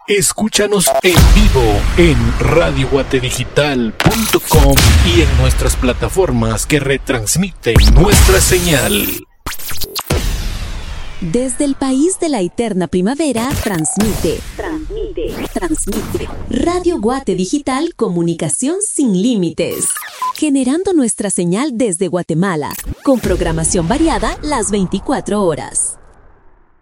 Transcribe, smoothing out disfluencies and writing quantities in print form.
Escúchanos en vivo en radioguatedigital.com y en nuestras plataformas que retransmiten nuestra señal. Desde el país de la eterna primavera, transmite Radio Guate Digital, comunicación sin límites. Generando nuestra señal desde Guatemala, con programación variada las 24 horas.